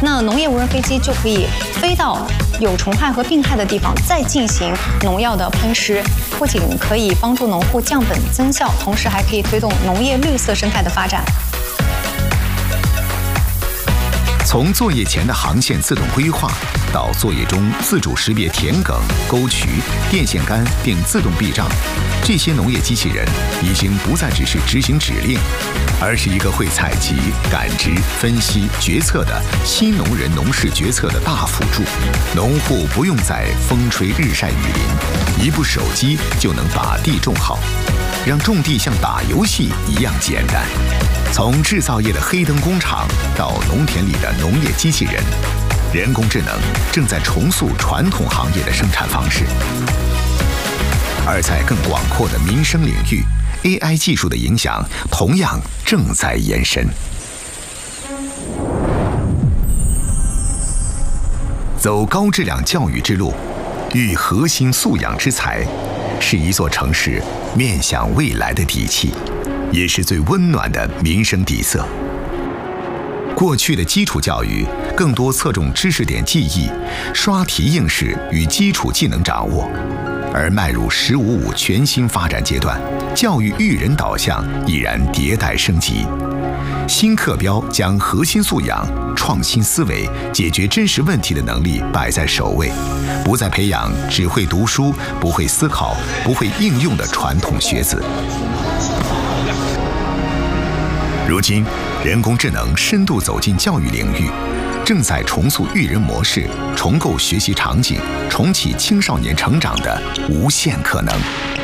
那农业无人飞机就可以飞到有虫害和病害的地方，再进行农药的喷施，不仅可以帮助农户降本增效，同时还可以推动农业绿色生态的发展。 从作业前的航线自动规划，到作业中自主识别田埂、沟渠、电线杆并自动避障，这些农业机器人已经不再只是执行指令，而是一个会采集、感知、分析、决策的新农人农事决策的大辅助。农户不用再风吹日晒雨淋，一部手机就能把地种好，让种地像打游戏一样简单。从制造业的黑灯工厂到农田里的农业机器人，人工智能正在重塑传统行业的生产方式。而在更广阔的民生领域， AI 技术的影响同样正在延伸。走高质量教育之路，育核心素养之才，是一座城市面向未来的底气，也是最温暖的民生底色。过去的基础教育更多侧重知识点记忆、刷题应试与基础技能掌握，而迈入“15+5”全新发展阶段，教育育人导向已然迭代升级。新课标将核心素养、创新思维、解决真实问题的能力摆在首位，不再培养只会读书、不会思考、不会应用的传统学子。如今，人工智能深度走进教育领域，正在重塑育人模式，重构学习场景，重启青少年成长的无限可能。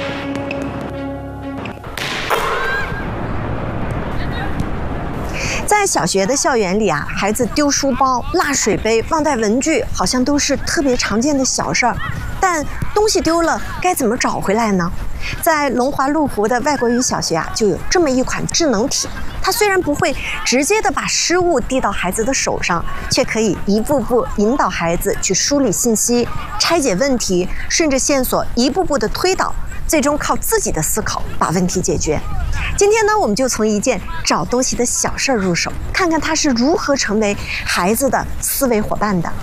在小学的校园里啊，孩子丢书包、落水杯、忘带文具，好像都是特别常见的小事儿。但东西丢了，该怎么找回来呢？在龙华麓湖的外国语小学啊，就有这么一款智能体。它虽然不会直接的把失物递到孩子的手上，却可以一步步引导孩子去梳理信息、拆解问题，顺着线索一步步的推导，最终靠自己的思考把问题解决。今天呢，我们就从一件找东西的小事儿入手，看看它是如何成为孩子的思维伙伴的。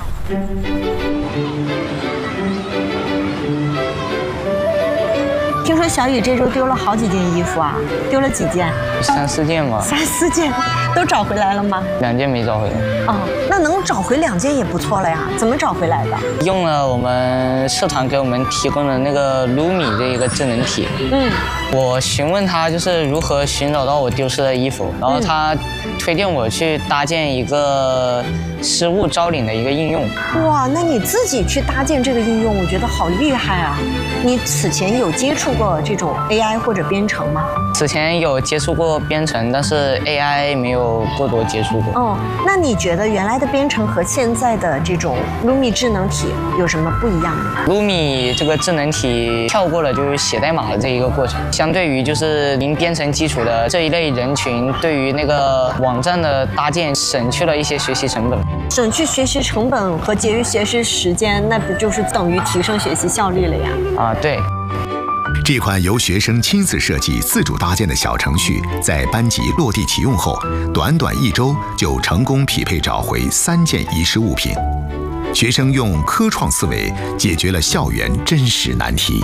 听说小雨这周丢了好几件衣服啊，丢了几件 ？3、4件吧。 3、4件，都找回来了吗 ？2件没找回来。 哦，那能找回2件也不错了呀。怎么找回来的？ 用了我们社团给我们提供的那个 Lumi 的一个智能体。我询问他就是如何寻找到我丢失的衣服，然后他推荐我去搭建一个失物招领的一个应用。 哇，那你自己去搭建这个应用，我觉得好厉害啊！你此前有接触过这种 AI 或者编程吗？ 此前有接触过编程，但是 AI 没有过多接触过。 哦，那你觉得原来的编程和现在的这种 Lumi 智能体有什么不一样的 ？Lumi 这个智能体跳过了就是写代码的这一个过程，相对于就是零编程基础的这一类人群，对于那个网站的搭建省去了一些学习成本。 省去学习成本和节约学习时间，那不就是等于提升学习效率了呀？ 啊，对。 这款由学生亲自设计、自主搭建的小程序，在班级落地启用后，短短1周就成功匹配找回3件遗失物品。学生用科创思维解决了校园真实难题。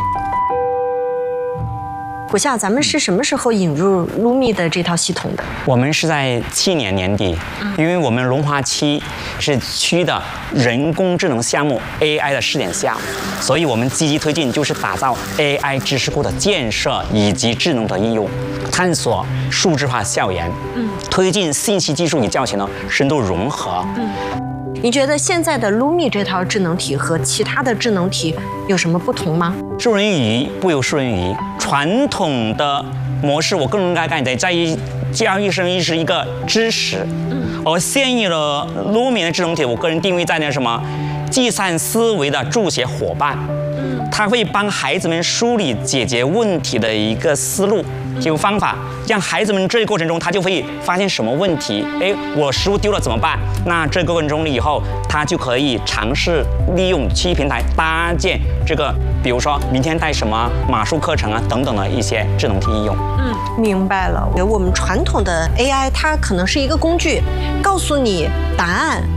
虎啸，咱们是什么时候引入 Lumi 的这套系统的？ 我们是在去年年底，因为我们龙华区是区的人工智能项目 AI 的试点项，所以我们积极推进就是打造 AI 知识库的建设以及智能的应用，探索数字化校园，推进信息技术与教学的深度融合。 你觉得现在的 Lumi 这套智能体和其他的智能体有什么不同吗？授人以鱼不如授人以渔。传统的模式，我个人感觉在于教育生是一个知识，而现有的 Lumi 的智能体，我个人定位在那什么计算思维的助学伙伴，它会帮孩子们梳理解决问题的一个思路。有方法，让孩子们这个过程中，他就会发现什么问题，我食物丢了怎么办？那这个过程中以后，他就可以尝试利用区域平台搭建这个，比如说明天带什么马术课程啊等等的一些智能体应用。 明白了。我们传统的 AI 它可能是一个工具，告诉你答案，